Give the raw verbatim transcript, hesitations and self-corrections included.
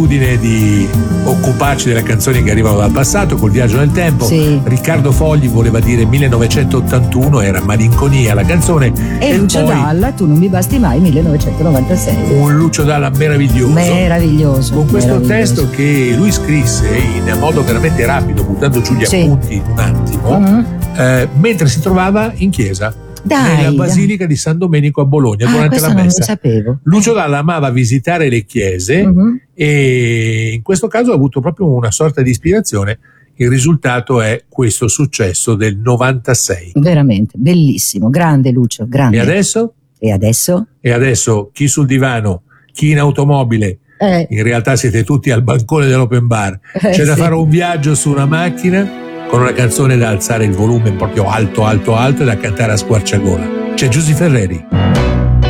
di occuparci delle canzoni che arrivano dal passato col viaggio nel tempo. Sì. Riccardo Fogli voleva dire millenovecentottantuno, era Malinconia la canzone, e, e Lucio poi Dalla, Tu non mi basti mai, millenovecentonovantasei. un Lucio Dalla meraviglioso, Meraviglioso con questo meraviglioso. testo che lui scrisse in modo veramente rapido, buttando giù gli Sì. appunti in un attimo, Mhm. eh, mentre si trovava in chiesa. Dai, nella dai. Basilica di San Domenico a Bologna Ah, durante questo la non lo messa. sapevo. Lucio Dalla amava visitare le chiese, Mhm. e in questo caso ha avuto proprio una sorta di ispirazione. Il risultato è questo successo del novantasei. Veramente, bellissimo, grande Lucio, grande. E adesso? E adesso? E adesso chi sul divano, chi in automobile, Eh, in realtà siete tutti al bancone dell'open bar. Eh, C'è da sì. fare un viaggio su una macchina con una canzone da alzare il volume proprio alto, alto, alto e da cantare a squarciagola. C'è Giusy Ferreri.